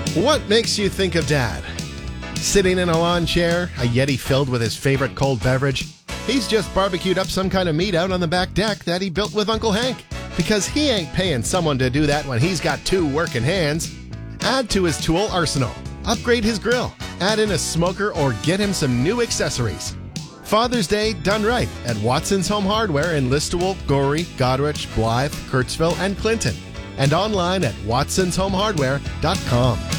What makes you think of Dad? Sitting in a lawn chair, a Yeti filled with his favorite cold beverage? He's just barbecued up some kind of meat out on the back deck that he built with Uncle Hank. Because he ain't paying someone to do that when he's got two working hands. Add to his tool arsenal. Upgrade his grill. Add in a smoker or get him some new accessories. Father's Day done right at Watson's Home Hardware in Listowel, Gorey, Goderich, Blythe, Kurtzville, and Clinton. And online at watsonshomehardware.com.